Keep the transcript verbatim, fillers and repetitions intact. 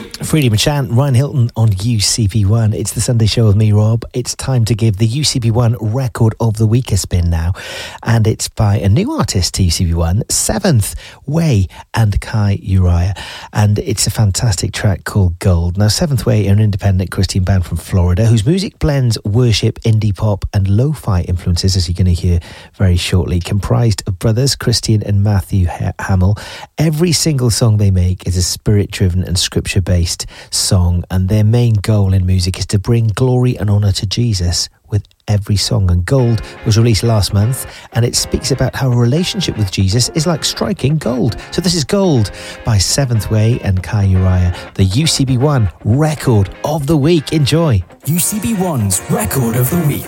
Freedom and Chant, Ryan Hilton on U C B one. It's the Sunday show with me, Rob. It's time to give the U C B one Record of the Week a spin now. And it's by a new artist to U C B one, Seventh Way and Kai Uriah. And it's a fantastic track called Gold. Now, Seventh Way are an independent Christian band from Florida whose music blends worship, indie pop and lo-fi influences, as you're going to hear very shortly. Comprised of brothers Christian and Matthew Hamill. Every single song they make is a spirit-driven and scripture-based song, and their main goal in music is to bring glory and honour to Jesus with every song. And Gold was released last month, and it speaks about how a relationship with Jesus is like striking gold. So this is Gold by Seventh Way and Kai Uriah, the U C B one Record of the Week. Enjoy. U C B one's Record of the Week.